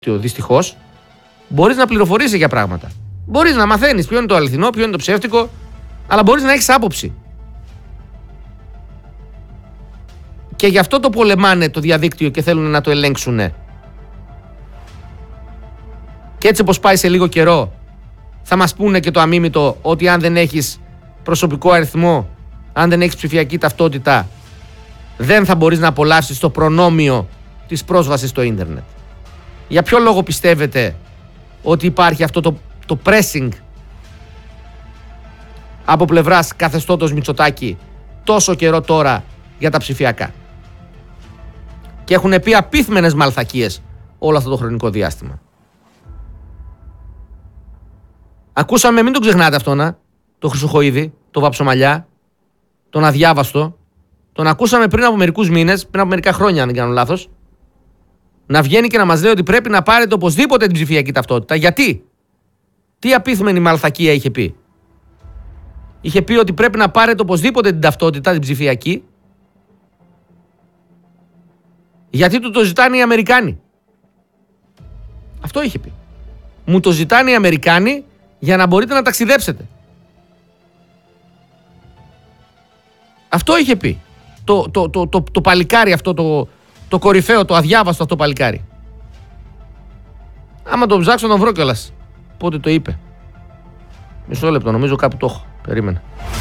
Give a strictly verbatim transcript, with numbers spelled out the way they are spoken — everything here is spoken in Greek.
δυστυχώς, μπορείς να πληροφορείσαι για πράγματα. Μπορείς να μαθαίνεις ποιο είναι το αληθινό, ποιο είναι το ψεύτικο, αλλά μπορείς να έχεις άποψη. Και γι' αυτό το πολεμάνε το διαδίκτυο και θέλουν να το ελέγξουν. Και έτσι όπως πάει σε λίγο καιρό, θα μας πούνε και το αμίμητο ότι αν δεν έχεις προσωπικό αριθμό, αν δεν έχεις ψηφιακή ταυτότητα, δεν θα μπορείς να απολαύσεις το προνόμιο της πρόσβασης στο ίντερνετ. Για ποιο λόγο πιστεύετε ότι υπάρχει αυτό το, το pressing από πλευράς καθεστώτος Μητσοτάκη τόσο καιρό τώρα για τα ψηφιακά? Και έχουν πει απίθμενες μαλθακίες όλο αυτό το χρονικό διάστημα. Ακούσαμε, μην τον ξεχνάτε αυτόν, να, το Χρυσοχοΐδη, το Βαψομαλιά, τον αδιάβαστο. Τον ακούσαμε πριν από μερικούς μήνες, πριν από μερικά χρόνια, αν δεν κάνω λάθος, να βγαίνει και να μας λέει ότι πρέπει να πάρετε οπωσδήποτε την ψηφιακή ταυτότητα. Γιατί? Τι απίθμενη μαλθακία είχε πει? Είχε πει ότι πρέπει να πάρετε οπωσδήποτε την ταυτότητα, την ψηφιακή, γιατί του το ζητάνε οι Αμερικάνοι. Αυτό είχε πει. Μου το ζητάνε οι Αμερικάνοι για να μπορείτε να ταξιδέψετε. Αυτό είχε πει. Το, το, το, το, το παλικάρι αυτό, το, το κορυφαίο, το αδιάβαστο αυτό παλικάρι. Άμα το ψάξω να τον βρω κιόλας. Πότε το είπε. Μισό λεπτό, νομίζω κάπου το έχω. Περίμενε.